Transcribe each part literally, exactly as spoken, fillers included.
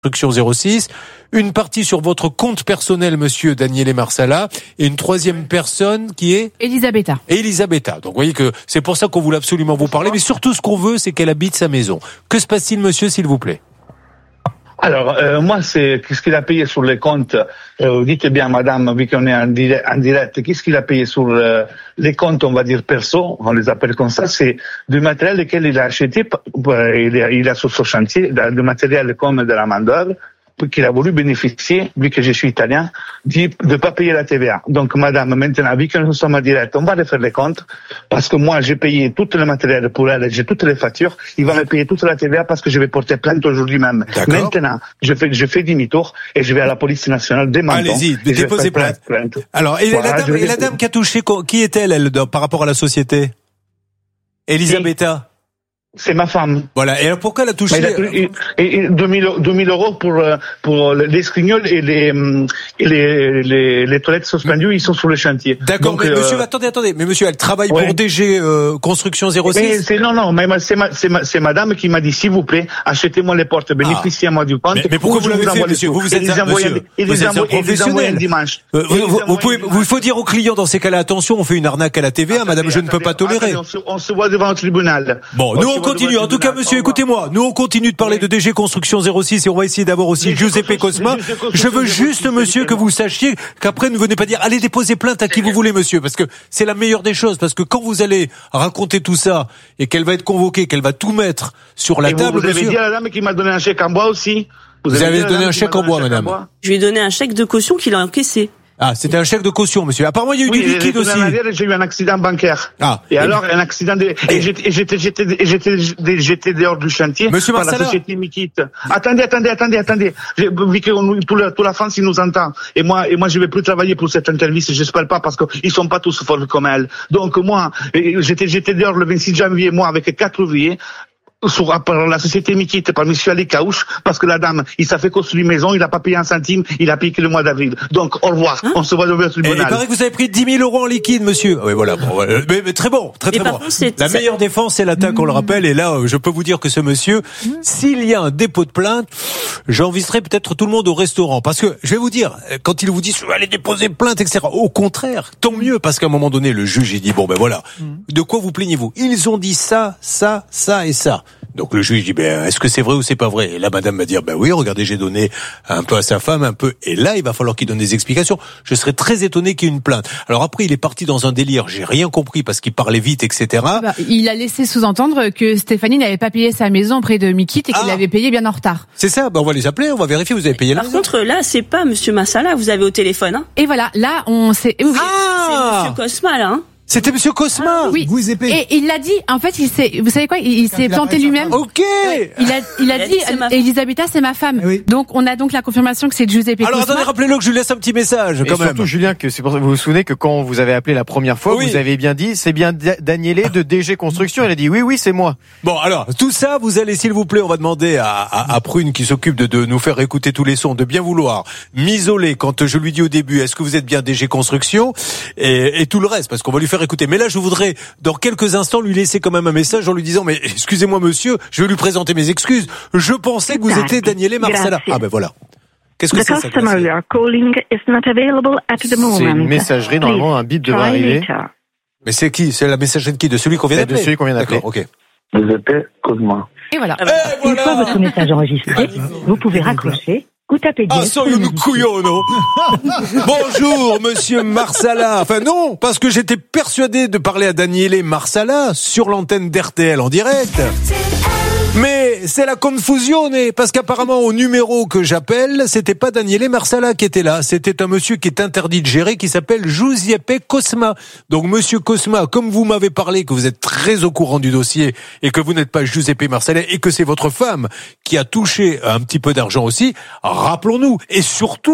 Construction zéro six, une partie sur votre compte personnel, monsieur Daniele Marsala, et une troisième personne qui est Elisabetta. Elisabetta. Donc vous voyez que c'est pour ça qu'on voulait absolument vous parler, mais surtout ce qu'on veut, c'est qu'elle habite sa maison. Que se passe-t-il, monsieur, s'il vous plaît? Alors, euh, moi, c'est qu'est-ce qu'il a payé sur les comptes. Euh, dites bien, madame, vu qu'on est en direct, en direct qu'est-ce qu'il a payé sur euh, les comptes, on va dire perso, on les appelle comme ça, c'est du matériel lequel il a acheté, il a, il a sur son chantier, du matériel comme de la main-d'œuvre, qu'il a voulu bénéficier, vu que je suis italien, de ne pas payer la T V A. Donc, madame, maintenant, vu que nous sommes en direct, on va refaire les comptes, parce que moi, j'ai payé tout le matériel pour elle, j'ai toutes les factures, il va me payer toute la T V A parce que je vais porter plainte aujourd'hui même. D'accord. Maintenant, je fais, je fais demi-tour et je vais à la police nationale dès maintenant. Allez-y, déposez plainte. plainte. Alors, et, voilà, la, dame, et la dame qui a touché, qui est-elle, elle, par rapport à la société? Elisabetta? C'est ma femme. Voilà. Et alors pourquoi elle a touché? Et, et, et deux mille euros pour pour les scrignoles et les et les, les les toilettes suspendues, ils sont sur le chantier. D'accord. Mais euh, monsieur, attendez, attendez. Mais monsieur, elle travaille ouais. pour D G euh, Construction zéro six. Mais c'est non, non. Mais c'est ma, c'est ma, c'est madame qui m'a dit, s'il vous plaît, achetez-moi les portes, bénéficiez-moi ah. du compte. Mais, mais pourquoi vous l'avez fait, monsieur? Vous vous êtes un monsieur. Vous êtes un professionnel. Dimanche. Euh, vous, vous, vous pouvez, il faut dire aux clients dans ces cas-là, attention, on fait une arnaque à la T V A, madame, je ne peux pas tolérer. On se voit devant le tribunal. Bon, nous on continue. En tout cas, monsieur, écoutez-moi, nous on continue de parler oui. de D G Construction zéro six et on va essayer d'avoir aussi Giuseppe Cosma. Je veux juste, monsieur, que vous sachiez qu'après ne venez pas dire allez déposer plainte à qui vous voulez, monsieur, parce que c'est la meilleure des choses, parce que quand vous allez raconter tout ça et qu'elle va être convoquée, qu'elle va tout mettre sur la et table, vous, vous monsieur. Avez dit à la dame qui m'a donné un chèque en bois aussi. Vous, vous avez, avez donné un chèque en bois, madame. Je lui ai donné un chèque de caution qu'il a encaissé. Ah, c'était un chèque de caution, monsieur. Apparemment, il y a eu oui, du liquide aussi. J'ai eu un accident bancaire. Ah. Et, et alors, un accident de, et j'étais, j'étais, j'étais, j'étais, j'étais dehors du chantier. Monsieur par la société Mikit. Attendez, attendez, attendez, attendez. Vu que toute la, toute la France, il nous entend. Et moi, et moi, je vais plus travailler pour cette interview, j'espère pas, parce qu'ils sont pas tous forts comme elle. Donc, moi, j'étais, j'étais dehors le vingt-six janvier, moi, avec quatre ouvriers. Sur par la société Mikit, par monsieur Ali Kaouch, parce que la dame, il s'est fait construire une maison, il a pas payé un centime, il a payé que le mois d'avril. Donc, au revoir, hein? On se voit devant le tribunal. Et il paraît que vous avez pris dix mille euros en liquide, monsieur. Oui, voilà. Bon, mais, mais très bon, très très bon. Contre, la ça... meilleure défense, c'est l'attaque, on le rappelle. Et là, je peux vous dire que ce monsieur, mmh. s'il y a un dépôt de plainte, j'enviserai peut-être tout le monde au restaurant. Parce que, je vais vous dire, quand il vous dit, je vais aller déposer plainte, et cetera. Au contraire, tant mieux, parce qu'à un moment donné, le juge, il dit, bon, ben voilà. Mmh. De quoi vous plaignez-vous? Ils ont dit ça, ça, ça et ça. Donc le juge dit, ben, est-ce que c'est vrai ou c'est pas vrai? Et là, madame va dire, ben oui, regardez, j'ai donné un peu à sa femme, un peu. Et là, il va falloir qu'il donne des explications. Je serais très étonné qu'il y ait une plainte. Alors après, il est parti dans un délire. J'ai rien compris parce qu'il parlait vite, et cetera. Bah, il a laissé sous-entendre que Stéphanie n'avait pas payé sa maison auprès de Mikit et qu'il ah. avait payé bien en retard. C'est ça. Ben, on va les appeler, on va vérifier. Vous avez payé là. Par contre, là, c'est pas monsieur Marsala, vous avez au téléphone, hein. Et voilà, là, on s'est, oui, ah. c'est monsieur Cosma, là, hein. C'était monsieur Cosma. Ah, oui. Vous épée. Et il l'a dit. En fait, il s'est, vous savez quoi, il, il s'est planté lui-même. Ok. Ouais. Il a, il a il dit, dit Elisabetta, c'est ma femme. Oui. Donc, on a donc la confirmation que c'est Giuseppe Cosma. Alors, attendez, rappelez-le que je lui laisse un petit message, quand et même. Surtout, Julien, que c'est pour ça que vous vous souvenez que quand vous avez appelé la première fois, oui. vous avez bien dit, c'est bien Daniele de D G Construction. Elle a dit, oui, oui, c'est moi. Bon, alors, tout ça, vous allez, s'il vous plaît, on va demander à, à, à Prune, qui s'occupe de, de nous faire écouter tous les sons, de bien vouloir m'isoler quand je lui dis au début, est-ce que vous êtes bien D G Construction? Et, et tout le reste, parce qu'on va lui faire écouter. Mais là, je voudrais dans quelques instants lui laisser quand même un message en lui disant mais excusez-moi monsieur, je vais lui présenter mes excuses. Je pensais que vous étiez Daniele Marsala. Ah ben voilà. Qu'est-ce que c'est ça? C'est une messagerie, normalement un bip devrait arriver. Mais c'est qui? C'est la messagerie de qui? De celui qu'on vient d'appeler? De celui qu'on vient d'appeler. D'accord, ok. Giuseppe Cosma. Et voilà. Et voilà. Une fois votre message enregistré, vous pouvez raccrocher. Ah, sono un couillonno. Bonjour, monsieur Marsala. Enfin, non, parce que j'étais persuadé de parler à Daniele Marsala sur l'antenne d'R T L en direct. Mais c'est la confusione, parce qu'apparemment au numéro que j'appelle, c'était pas Daniele Marsala qui était là, c'était un monsieur qui est interdit de gérer, qui s'appelle Giuseppe Cosma. Donc monsieur Cosma, comme vous m'avez parlé que vous êtes très au courant du dossier et que vous n'êtes pas Giuseppe Marsala et que c'est votre femme qui a touché un petit peu d'argent aussi, rappelons-nous et surtout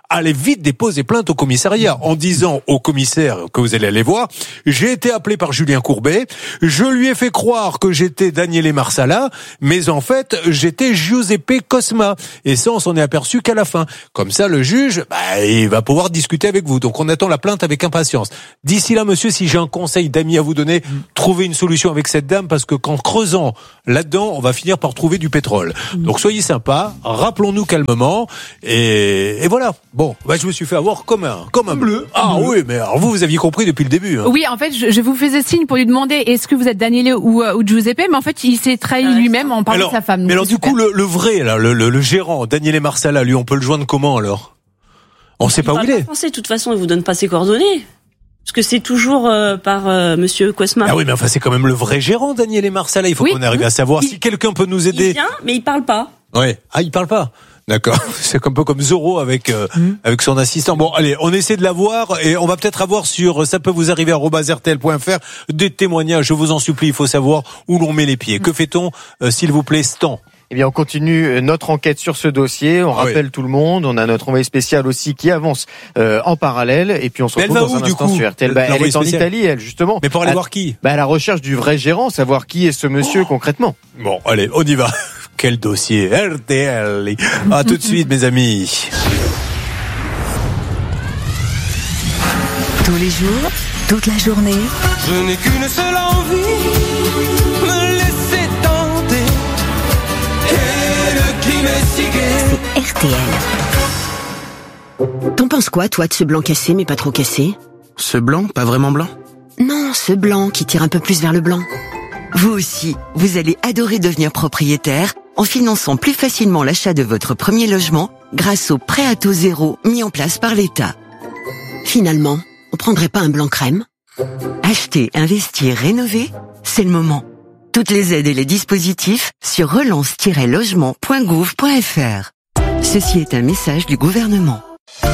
allez vite déposer plainte au commissariat en disant au commissaire que vous allez aller voir, j'ai été appelé par Julien Courbet, je lui ai fait croire que j'étais Daniele Marsala, mais en fait, j'étais Giuseppe Cosma. Et ça, on s'en est aperçu qu'à la fin. Comme ça, le juge, bah, il va pouvoir discuter avec vous. Donc, on attend la plainte avec impatience. D'ici là, monsieur, si j'ai un conseil d'amis à vous donner, mmh. trouvez une solution avec cette dame, parce que qu'en creusant là-dedans, on va finir par trouver du pétrole. Mmh. Donc, soyez sympa, rappelons-nous calmement, et, et voilà. Bon, bah, je me suis fait avoir comme un, comme un bleu. Ah bleu. Oui, mais alors vous, vous aviez compris depuis le début. Hein. Oui, en fait, je, je vous faisais signe pour lui demander est-ce que vous êtes Daniele ou, ou Giuseppe, mais en fait, il s'est trahi ah, lui-même en parlant alors, de sa femme. Mais alors, du super. coup, le, le vrai, là, le, le, le gérant, Daniele Marsala, lui, on peut le joindre comment alors? On ne sait pas où il est. Français, de toute façon, il vous donne pas ses coordonnées. Parce que c'est toujours euh, par euh, Monsieur Cosma. Ah oui, mais enfin, c'est quand même le vrai gérant, Daniele Marsala. Il faut oui. qu'on arrive à savoir il, si quelqu'un peut nous aider. Il vient, mais il parle pas. Ouais. Ah, il parle pas. D'accord. C'est un peu comme Zorro avec euh, mmh. avec son assistant. Bon, allez, on essaie de l'avoir et on va peut-être avoir sur ça peut vous arriver arobase r t l point f r des témoignages. Je vous en supplie, il faut savoir où l'on met les pieds. Mmh. Que fait-on, euh, s'il vous plaît, Stan? Eh bien, on continue notre enquête sur ce dossier. On ah rappelle oui. tout le monde. On a notre envoyé spécial aussi qui avance euh, en parallèle. Et puis, on se retrouve dans un instant sur R T L. Bah, elle est en Italie, elle, justement. Mais pour aller à, voir qui? Bah, à la recherche du vrai gérant, savoir qui est ce monsieur oh. concrètement. Bon, allez, on y va. Quel dossier, R T L. À tout de suite, mes amis. Tous les jours, toute la journée. Je n'ai qu'une seule envie, me laisser tenter. Et le crime est si gai. C'est R T L. T'en penses quoi, toi, de ce blanc cassé, mais pas trop cassé? Ce blanc, pas vraiment blanc? Non, ce blanc qui tire un peu plus vers le blanc. Vous aussi, vous allez adorer devenir propriétaire en finançant plus facilement l'achat de votre premier logement grâce au prêt à taux zéro mis en place par l'État. Finalement, on prendrait pas un blanc crème? Acheter, investir, rénover, c'est le moment. Toutes les aides et les dispositifs sur relance tiret logement point gouv point f r. Ceci est un message du gouvernement. R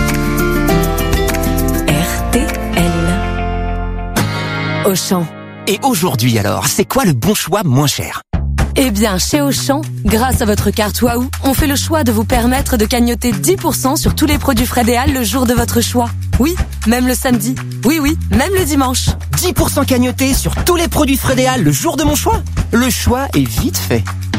T L. Auchan. Et aujourd'hui alors, c'est quoi le bon choix moins cher? Eh bien, chez Auchan, grâce à votre carte Waouh, on fait le choix de vous permettre de cagnotter dix pour cent sur tous les produits Frédéal le jour de votre choix. Oui, même le samedi. Oui, oui, même le dimanche. dix pour cent cagnotés sur tous les produits Frédéal le jour de mon choix? Le choix est vite fait.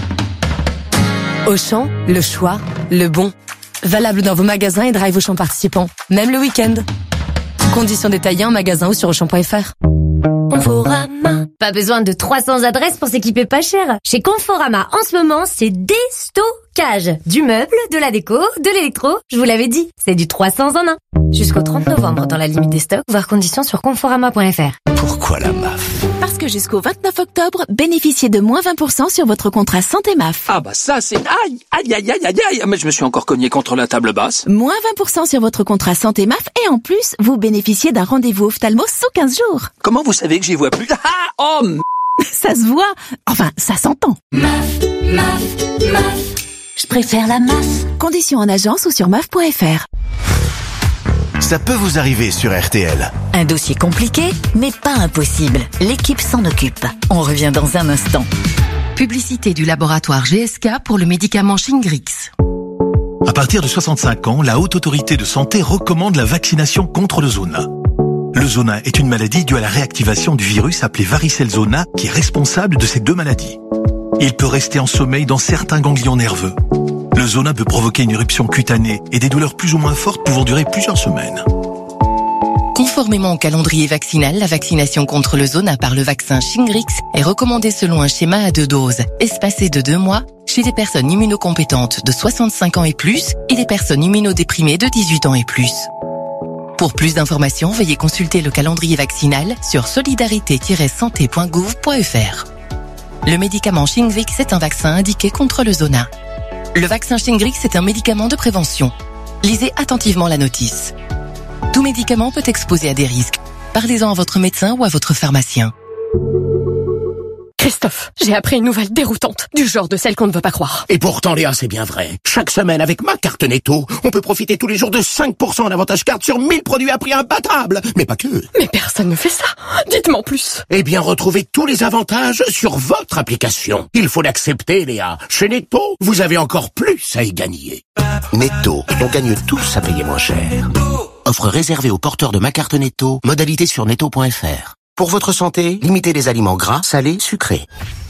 Auchan, le choix, le bon. Valable dans vos magasins et drive Auchan participants, même le week-end. Conditions détaillées en magasin ou sur auchan point f r. Conforama. Pas besoin de trois cents adresses pour s'équiper pas cher. Chez Conforama, en ce moment, c'est déstockage. Du meuble, de la déco, de l'électro. Je vous l'avais dit, c'est du trois cents en un. Jusqu'au trente novembre dans la limite des stocks, voir conditions sur conforama point f r. Pourquoi la M A F? Parce que jusqu'au vingt-neuf octobre, bénéficiez de moins vingt pour cent sur votre contrat santé M A F. Ah bah ça c'est... Aïe, aïe, aïe, aïe, aïe, aïe. Mais je me suis encore cogné contre la table basse. Moins vingt pour cent sur votre contrat santé M A F et en plus, vous bénéficiez d'un rendez-vous ophtalmo sous quinze jours. Comment vous savez que j'y vois plus? Ah, oh m... Ça se voit. Enfin, ça s'entend. M A F, M A F, M A F. Je préfère la M A F. Conditions en agence ou sur M A F point f r. Ça peut vous arriver sur R T L. Un dossier compliqué, mais pas impossible. L'équipe s'en occupe. On revient dans un instant. Publicité du laboratoire G S K pour le médicament Shingrix. À partir de soixante-cinq ans, la Haute Autorité de Santé recommande la vaccination contre le zona. Le zona est une maladie due à la réactivation du virus appelé varicelle zona qui est responsable de ces deux maladies. Il peut rester en sommeil dans certains ganglions nerveux. Le zona peut provoquer une éruption cutanée et des douleurs plus ou moins fortes pouvant durer plusieurs semaines. Conformément au calendrier vaccinal, la vaccination contre le zona par le vaccin Shingrix est recommandée selon un schéma à deux doses, espacé de deux mois, chez les personnes immunocompétentes de soixante-cinq ans et plus et les personnes immunodéprimées de dix-huit ans et plus. Pour plus d'informations, veuillez consulter le calendrier vaccinal sur solidarité tiret santé point gouv point f r. Le médicament Shingrix est un vaccin indiqué contre le zona. Le vaccin Shingrix est un médicament de prévention. Lisez attentivement la notice. Tout médicament peut exposer à des risques. Parlez-en à votre médecin ou à votre pharmacien. Christophe, j'ai appris une nouvelle déroutante, du genre de celle qu'on ne veut pas croire. Et pourtant, Léa, c'est bien vrai. Chaque semaine, avec ma carte Netto, on peut profiter tous les jours de cinq pour cent d'avantage carte sur mille produits à prix imbattable. Mais pas que. Mais personne ne fait ça. Dites-moi en plus. Eh bien, retrouvez tous les avantages sur votre application. Il faut l'accepter, Léa. Chez Netto, vous avez encore plus à y gagner. Netto, on gagne tous à payer moins cher. Offre réservée aux porteurs de ma carte Netto. Modalité sur netto point f r. Pour votre santé, limitez les aliments gras, salés, sucrés.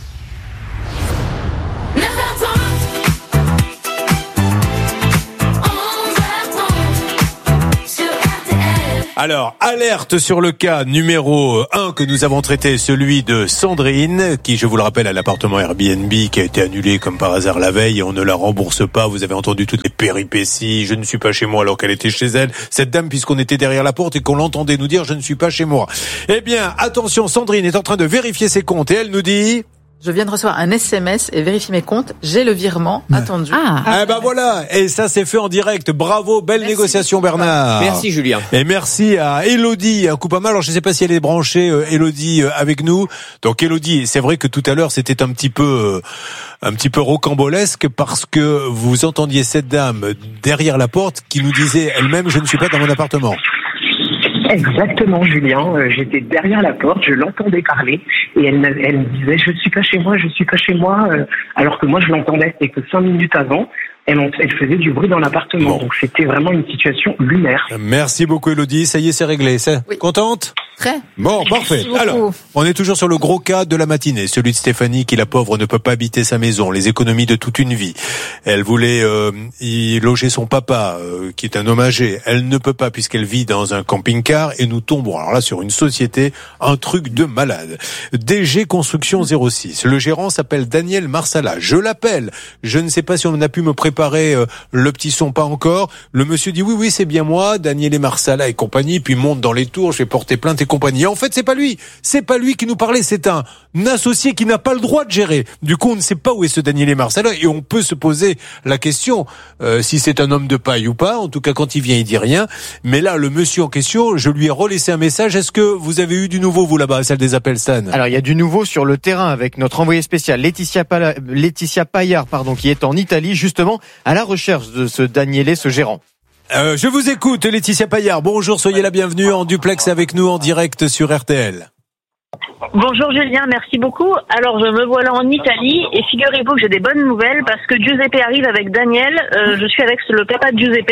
Alors, alerte sur le cas numéro un que nous avons traité, celui de Sandrine, qui, je vous le rappelle, a l'appartement Airbnb qui a été annulé comme par hasard la veille et on ne la rembourse pas. Vous avez entendu toutes les péripéties. Je ne suis pas chez moi alors qu'elle était chez elle. Cette dame, puisqu'on était derrière la porte et qu'on l'entendait nous dire « je ne suis pas chez moi ». Eh bien, attention, Sandrine est en train de vérifier ses comptes et elle nous dit... Je viens de recevoir un S M S et vérifier mes comptes. J'ai le virement attendu. Ah, ah ben voilà. Et ça, c'est fait en direct. Bravo. Belle merci négociation, Bernard. Merci, Julien. Et merci à Elodie, à Coupama. Alors, je ne sais pas si elle est branchée, euh, Elodie, euh, avec nous. Donc, Elodie, c'est vrai que tout à l'heure, c'était un petit peu, euh, un petit peu rocambolesque parce que vous entendiez cette dame derrière la porte qui nous disait elle-même, je ne suis pas dans mon appartement. Exactement, Julien. Euh, j'étais derrière la porte, je l'entendais parler et elle, elle me disait « je suis pas chez moi, je suis pas chez moi euh, », alors que moi je l'entendais et que cinq minutes avant, elle, elle faisait du bruit dans l'appartement. Bon. Donc c'était vraiment une situation lunaire. Merci beaucoup, Elodie. Ça y est, c'est réglé. C'est... Oui. Contente ? Très. Bon, Merci parfait. beaucoup. Alors, on est toujours sur le gros cas de la matinée, celui de Stéphanie qui, la pauvre, ne peut pas habiter sa maison, les économies de toute une vie. Elle voulait euh, y loger son papa, euh, qui est un homme âgé. Elle ne peut pas puisqu'elle vit dans un camping-car et nous tombons alors là sur une société, un truc de malade. D G Construction zéro six. Le gérant s'appelle Daniel Marsala. Je l'appelle. Je ne sais pas si on a pu me préparer euh, le petit son, pas encore. Le monsieur dit oui, oui, c'est bien moi, Daniel et Marsala et compagnie, puis monte dans les tours, je vais porter plainte et compagnie. Et en fait, c'est pas lui. C'est pas lui qui nous parlait. C'est un associé qui n'a pas le droit de gérer. Du coup, on ne sait pas où est ce Daniel et Marsala et on peut se poser la question euh, si c'est un homme de paille ou pas. En tout cas, quand il vient, il dit rien. Mais là, le monsieur en question, je lui ai relaissé un message. Est-ce que vous avez eu du nouveau, vous, là-bas, à celle des appels, Stan ? Alors, il y a du nouveau sur le terrain avec notre envoyé spécial, Laetitia, Pala... Laetitia Paillard, pardon, qui est en Italie, justement, à la recherche de ce Danielé, ce gérant. Euh, je vous écoute, Laetitia Paillard. Bonjour, soyez la bienvenue en duplex avec nous en direct sur R T L. Bonjour Julien, merci beaucoup. Alors je me voilà en Italie et figurez-vous que j'ai des bonnes nouvelles parce que Giuseppe arrive avec Daniel. Euh, je suis avec le papa de Giuseppe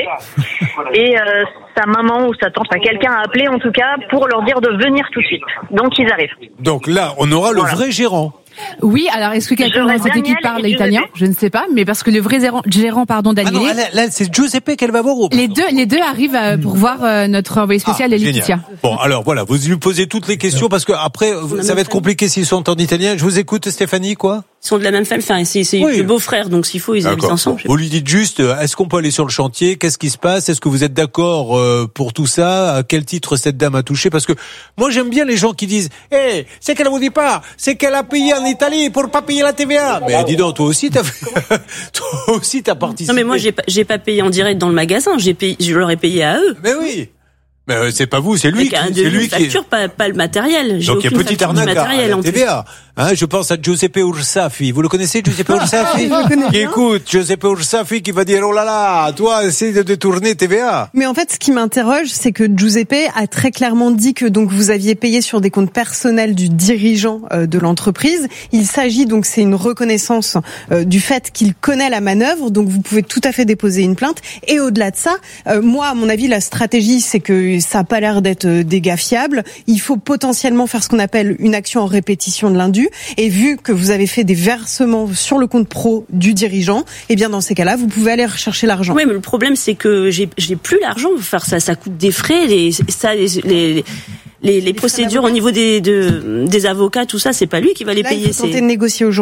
et euh, sa maman ou sa tante, enfin quelqu'un a appelé en tout cas pour leur dire de venir tout de suite. Donc ils arrivent. Donc là, on aura le voilà. vrai gérant. Oui, alors est-ce que quelqu'un dans cette équipe parle italien ? Je ne sais pas, mais parce que le vrai gérant, pardon, Daniel. Ah non, là, là, c'est Giuseppe qu'elle va voir. Au... Les deux, les deux arrivent euh, pour voir euh, notre envoyé spécial, ah, Laetitia. Bon, alors voilà, vous lui posez toutes les questions parce que après, ça va être compliqué s'ils sont en italien. Je vous écoute, Stéphanie, quoi ? Ils sont de la même famille, enfin, c'est, c'est oui. le beau-frère, donc s'il faut, ils habitent ensemble. Bon. Vous lui dites juste, est-ce qu'on peut aller sur le chantier ? Qu'est-ce qui se passe ? Est-ce que vous êtes d'accord euh, pour tout ça ? À quel titre cette dame a touché ? Parce que moi, j'aime bien les gens qui disent, hé, hey, c'est qu'elle vous dit pas, c'est qu'elle a payé en Italie pour pas payer la T V A. Mais dis donc, toi aussi, t'as, toi aussi, t'as participé. Non, mais moi, j'ai pas, j'ai pas payé en direct dans le magasin, j'ai payé, je leur ai payé à eux. Mais oui. Mais euh, c'est pas vous, c'est lui. Qui, c'est lui qui facture, pas, pas le matériel. J'ai donc il y a petite arnaque à la T V A. Hein, je pense à Giuseppe Ursafi. Vous le connaissez, Giuseppe Ursafi? Qui écoute, Giuseppe Ursafi qui va dire, oh là là, toi, essaye de détourner T V A. Mais en fait, ce qui m'interroge, c'est que Giuseppe a très clairement dit que donc vous aviez payé sur des comptes personnels du dirigeant euh, de l'entreprise. Il s'agit donc, c'est une reconnaissance euh, du fait qu'il connaît la manœuvre. Donc vous pouvez tout à fait déposer une plainte. Et au-delà de ça, euh, moi, à mon avis, la stratégie, c'est que ça n'a pas l'air d'être des gars fiables. Il faut potentiellement faire ce qu'on appelle une action en répétition de l'indu. Et vu que vous avez fait des versements sur le compte pro du dirigeant, eh bien dans ces cas-là, vous pouvez aller rechercher l'argent. Oui, mais le problème c'est que j'ai j'ai plus l'argent pour faire ça. Ça coûte des frais. Les ça les les les, les procédures au niveau des de, des avocats, tout ça, c'est pas lui qui va les Là, payer. Il faut tenter de négocier aujourd'hui.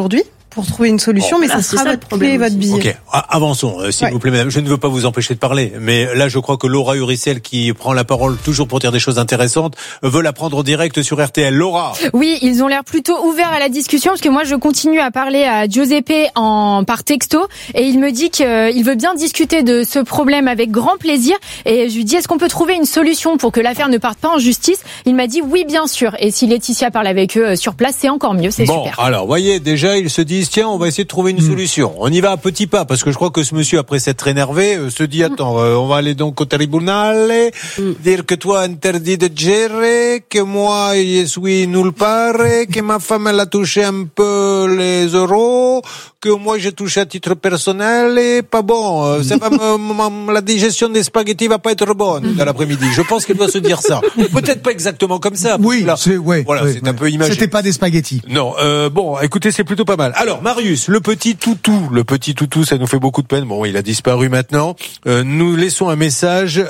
pour trouver une solution, bon, mais ça sera votre clé et votre billet. Ok, avançons, euh, s'il ouais. vous plaît, madame. Je ne veux pas vous empêcher de parler, mais là, je crois que Laura Uricel, qui prend la parole toujours pour dire des choses intéressantes, veut la prendre en direct sur R T L. Laura. Oui, ils ont l'air plutôt ouverts à la discussion, parce que moi, je continue à parler à Giuseppe en par texto, et il me dit qu'il veut bien discuter de ce problème avec grand plaisir. Et je lui dis, est-ce qu'on peut trouver une solution pour que l'affaire ne parte pas en justice? Il m'a dit oui, bien sûr. Et si Laetitia parle avec eux sur place, c'est encore mieux, c'est bon, super. Bon, alors, voyez, déjà, ils se disent, tiens, on va essayer de trouver une mmh. solution. On y va à petits pas, parce que je crois que ce monsieur, après s'être énervé, euh, se dit, attends, euh, on va aller donc au tribunal, mmh. dire que toi, interdit de gérer, que moi, je suis nulle part, que ma femme, elle a touché un peu les euros, que moi, j'ai touché à titre personnel, et pas bon. Euh, ça va me, la digestion des spaghettis va pas être bonne dans l'après-midi. Je pense qu'elle doit se dire ça. Peut-être pas exactement comme ça. Oui, là, c'est, ouais, voilà, ouais, c'est ouais. un peu imagé. C'était pas des spaghettis. Non, euh, bon, écoutez, c'est plutôt pas mal. Alors, Marius, le petit toutou, le petit toutou, ça nous fait beaucoup de peine. Bon, il a disparu maintenant. Euh, nous laissons un message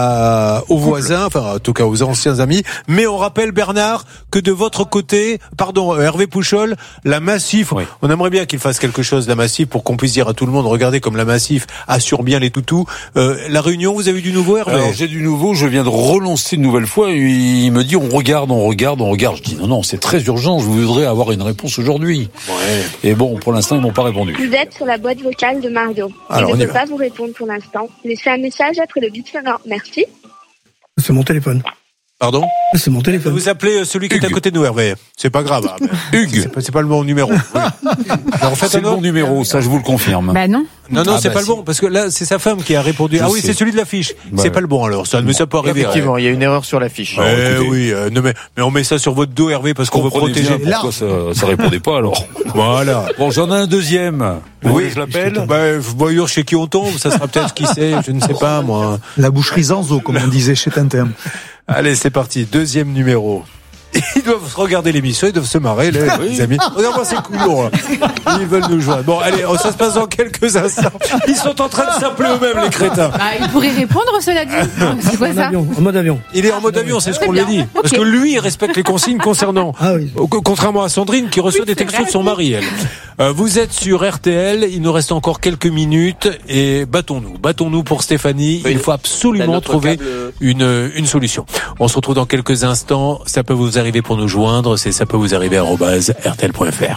à, aux voisins, enfin, en tout cas aux anciens amis. Mais on rappelle, Bernard, que de votre côté, pardon, Hervé Pouchol, la Massif, oui. on aimerait bien qu'il fasse quelque chose, la Massif, pour qu'on puisse dire à tout le monde, regardez comme la Massif assure bien les toutous. Euh, la Réunion, vous avez du nouveau, Hervé? Alors, j'ai du nouveau, je viens de relancer une nouvelle fois. Il me dit, on regarde, on regarde, on regarde. Je dis, non, non, c'est très urgent, je voudrais avoir une réponse aujourd'hui. Ouais. Et bon, pour l'instant, ils m'ont pas répondu. Vous êtes sur la boîte vocale de Mario. Alors, je ne peux pas vous répondre pour l'instant. Laissez un message après le bip sonore. Merci. C'est mon téléphone. Pardon? C'est mon téléphone. Vous appelez celui qui Hugues. est à côté de nous, Hervé. C'est pas grave. Hein, Hugues. C'est pas, c'est pas le bon numéro. Oui. Alors, en fait, c'est le bon numéro, ça je vous le confirme. Bah non. Non, non, ah c'est bah pas si. le bon, parce que là, c'est sa femme qui a répondu. Je ah oui, sais. C'est celui de l'affiche. Bah, c'est pas le bon, alors. Ça, mais ça peut arriver. Effectivement, il y a une erreur sur l'affiche. Eh alors, oui, euh, non, mais, mais on met ça sur votre dos, Hervé, parce qu'on veut protéger. Pourquoi ça, ça répondait pas, alors? Voilà. Bon, j'en ai un deuxième. Vous oui, je l'appelle? Bah, voyons chez qui on tombe, ça sera peut-être qui c'est, je ne sais pas, moi. La boucherie Zanzo, comme on disait chez Tintin. Allez, c'est parti. Deuxième numéro. Ils doivent regarder l'émission, ils doivent se marrer, les, oui. les amis. Regarde-moi ces couillons, là. Ils veulent nous joindre. Bon, allez, ça se passe dans quelques instants. Ils sont en train de s'appeler eux-mêmes, les crétins. Bah, ils pourraient répondre, cela dit. C'est quoi ça? Avion, en mode avion. Il est en mode avion, c'est ce qu'on lui a dit. Okay. Parce que lui, il respecte les consignes concernant. Ah oui. Contrairement à Sandrine, qui reçoit oui, des textos de son mari, elle. Euh, vous êtes sur R T L, il nous reste encore quelques minutes, et battons-nous. Battons-nous pour Stéphanie. Oui. Il faut absolument trouver câble... une, une solution. On se retrouve dans quelques instants. Ça peut vous arriver pour nous joindre. C'est ça peut vous arriver arobase r t l point f r.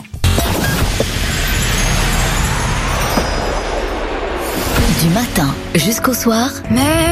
Du matin jusqu'au soir. Mais